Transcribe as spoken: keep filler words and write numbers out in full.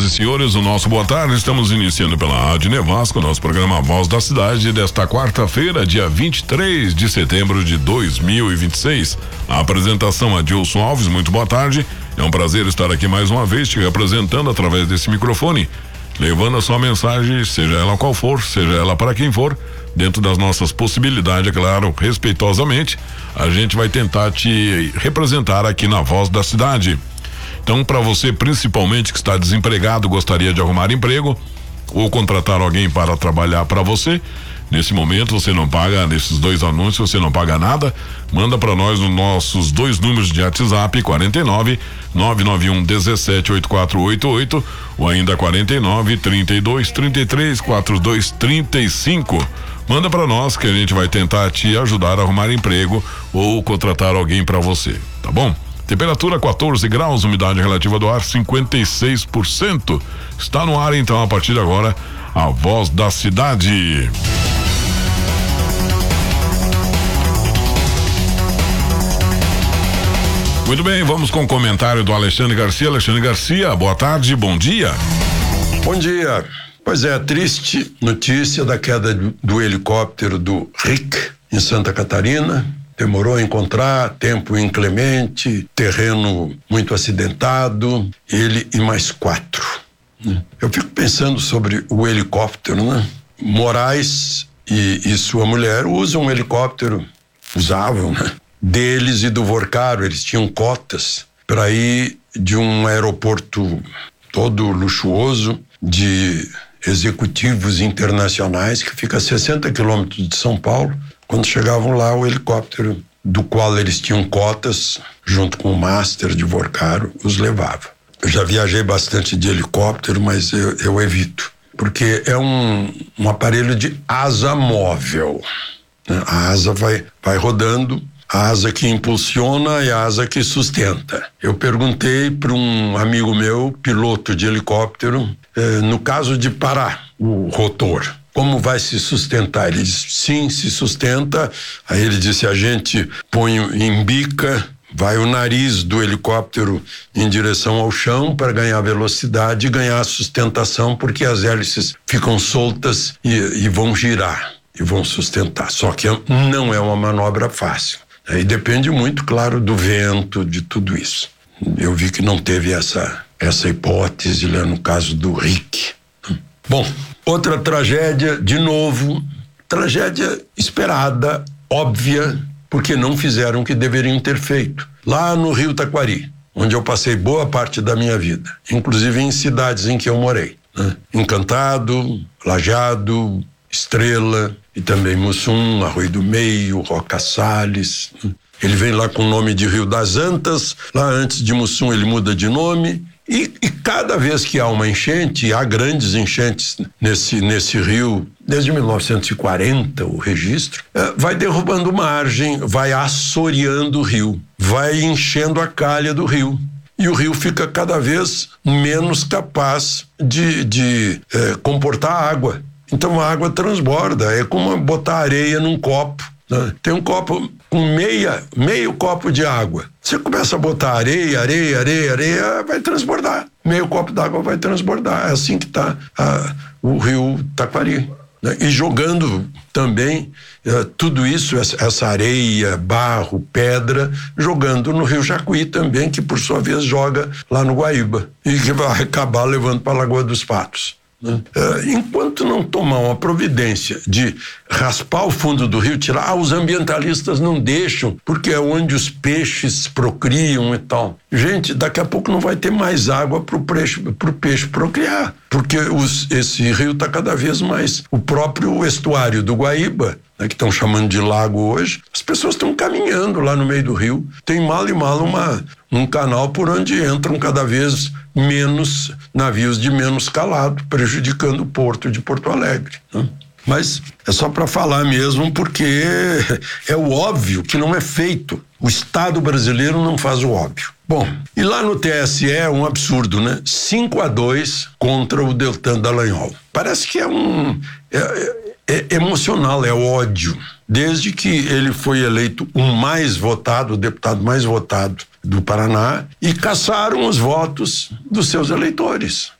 e senhores, o nosso boa tarde. Estamos iniciando pela Rádio Nevasco, nosso programa Voz da Cidade, desta quarta-feira, dia vinte e três de setembro de dois mil e vinte e seis. A apresentação é Adilson Alves. Muito boa tarde. É um prazer estar aqui mais uma vez, te representando através desse microfone, levando a sua mensagem, seja ela qual for, seja ela para quem for, dentro das nossas possibilidades, é claro, respeitosamente, a gente vai tentar te representar aqui na Voz da Cidade. Então, para você principalmente que está desempregado, gostaria de arrumar emprego ou contratar alguém para trabalhar para você, nesse momento você não paga, nesses dois anúncios você não paga nada, manda para nós nos nossos dois números de WhatsApp, quarenta e nove, nove nove um, dezessete, oitenta e quatro oitenta e oito ou ainda quarenta e nove, trinta e dois, trinta e três, quarenta e dois, trinta e cinco. Manda para nós que a gente vai tentar te ajudar a arrumar emprego ou contratar alguém para você, tá bom? Temperatura quatorze graus, umidade relativa do ar cinquenta e seis por cento. Está no ar então a partir de agora a Voz da Cidade. Muito bem, vamos com o comentário do Alexandre Garcia. Alexandre Garcia, boa tarde, bom dia. Bom dia. Pois é, triste notícia da queda do, do helicóptero do Rick em Santa Catarina. Demorou a encontrar, tempo inclemente, terreno muito acidentado, ele e mais quatro. Eu fico pensando sobre o helicóptero, né? Moraes e, e sua mulher usam um helicóptero, usavam, né? Deles e do Vorcaro, eles tinham cotas para ir de um aeroporto todo luxuoso de executivos internacionais que fica a sessenta quilômetros de São Paulo. Quando chegavam lá, o helicóptero do qual eles tinham cotas, junto com o Master de Vorcaro, os levava. Eu já viajei bastante de helicóptero, mas eu, eu evito, porque é um, um aparelho de asa móvel, né? A asa vai, vai rodando, a asa que impulsiona e a asa que sustenta. Eu perguntei para um amigo meu, piloto de helicóptero, eh, no caso de parar o rotor, como vai se sustentar? Ele disse, sim, se sustenta. Aí ele disse, a gente põe em bica, vai o nariz do helicóptero em direção ao chão para ganhar velocidade e ganhar sustentação, porque as hélices ficam soltas e, e vão girar e vão sustentar. Só que não é uma manobra fácil. Aí depende muito, claro, do vento, de tudo isso. Eu vi que não teve essa, essa hipótese lá no caso do Rick. Bom, outra tragédia, de novo, tragédia esperada, óbvia, porque não fizeram o que deveriam ter feito. Lá no Rio Taquari, onde eu passei boa parte da minha vida, inclusive em cidades em que eu morei, né? Encantado, Lajeado, Estrela e também Mussum, Arroio do Meio, Roca Salles. Ele vem lá com o nome de Rio das Antas, lá antes de Mussum ele muda de nome. E, e cada vez que há uma enchente, há grandes enchentes nesse, nesse rio, desde mil novecentos e quarenta o registro, é, vai derrubando margem, vai assoreando o rio, vai enchendo a calha do rio. E o rio fica cada vez menos capaz de, de é, comportar água. Então a água transborda, é como botar areia num copo. Tem um copo com meia, meio copo de água. Você começa a botar areia, areia, areia, areia, vai transbordar. Meio copo d'água vai transbordar. É assim que está o rio Taquari. Né? E jogando também uh, tudo isso, essa, essa areia, barro, pedra, jogando no rio Jacuí também, que por sua vez joga lá no Guaíba. E que vai acabar levando para a Lagoa dos Patos. Uh, enquanto não tomar uma providência de raspar o fundo do rio, tirar, ah, os ambientalistas não deixam, porque é onde os peixes procriam e tal. Gente, daqui a pouco não vai ter mais água para o peixe, pro peixe procriar, porque os, esse rio está cada vez mais. O próprio estuário do Guaíba, né, que estão chamando de lago hoje, as pessoas estão caminhando lá no meio do rio. Tem mal e mal uma, um canal por onde entram cada vez menos navios de menos calado, prejudicando o porto de Porto Alegre, né? Mas é só para falar mesmo, porque é o óbvio que não é feito. O Estado brasileiro não faz o óbvio. Bom, e lá no T S E é um absurdo, né? cinco a dois contra o Deltan Dallagnol. Parece que é um... É, é emocional, é ódio. Desde que ele foi eleito o mais votado, o deputado mais votado do Paraná, e caçaram os votos dos seus eleitores.